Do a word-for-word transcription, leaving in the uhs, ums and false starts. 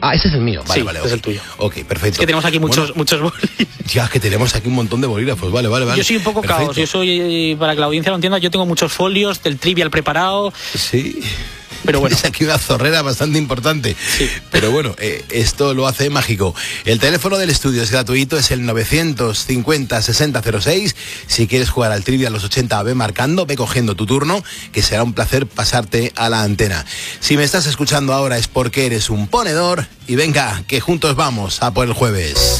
Ah, ese es el mío. Vale, sí, vale. Este okay. es el tuyo. Ok, perfecto. Es que tenemos aquí muchos, bueno, muchos bolígrafos. Ya, es que tenemos aquí un montón de bolígrafos. Vale, vale, vale. Yo soy un poco perfecto. caos. Yo soy, para que la audiencia lo entienda, yo tengo muchos folios del trivial preparado. Sí. Pero bueno. Es aquí una zorrera bastante importante. Sí. Pero bueno, eh, esto lo hace mágico. El teléfono del estudio es gratuito, es el novecientos cincuenta sesenta cero seis. Si quieres jugar al Trivial los ochenta, ve marcando, ve cogiendo tu turno, que será un placer pasarte a la antena. Si me estás escuchando ahora es porque eres un ponedor y venga, que juntos vamos a por el jueves.